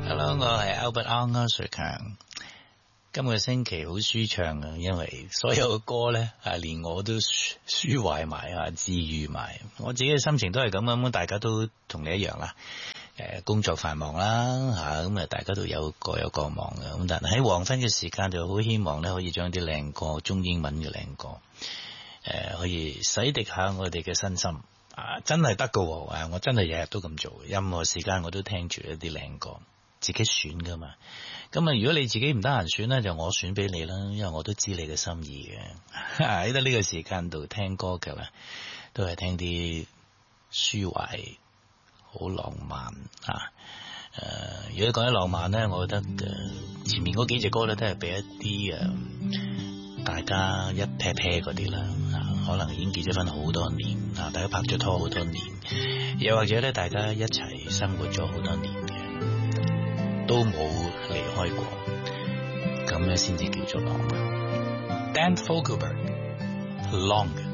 Hello， 我係 Albert 安瑞強。今個星期好舒暢啊，因為所有嘅歌咧連我都抒懷埋治癒埋。我自己嘅心情都係咁，大家都同你一樣啦。工作繁忙啦咁啊，大家都各有各忙嘅。咁但係喺黃昏嘅時間就好希望咧，可以將啲靚歌，中英文嘅靚歌，可以洗滌下我哋嘅身心。真係得㗎喎！我真係日日都咁做，任何時間我都聽住一啲靚歌，自己選噶嘛。咁啊，如果你自己唔得閒選咧，就我選俾你啦，因為我都知你嘅心意嘅。喺得呢個時間度聽歌嘅啦，都係聽啲抒懷、好浪漫如果講起浪漫咧，我覺得前面嗰幾隻歌咧都係俾一啲大家一 pair pair 嗰啲啦，可能已經結咗婚好多年大家拍咗拖好多年，又或者咧大家一齊生活咗好多年嘅，都冇離開過，咁咧先至叫做浪漫。Dan Fogelberg Longer。